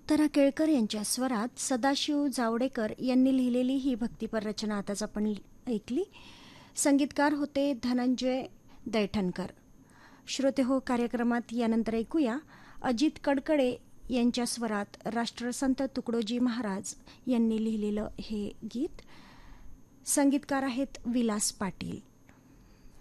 उत्तरा केळकर यांच्या स्वरात सदाशिव जावडेकर यांनी लिहिलेली ही भक्तिपर रचना आताच आपण ऐकली. संगीतकार होते धनंजय दैठणकर. श्रोते हो, कार्यक्रमात यानंतर ऐकूया अजित कडकडे यांच्या स्वरात राष्ट्रसंत तुकडोजी महाराज यांनी लिहिलेलं हे गीत. संगीतकार आहेत विलास पाटील.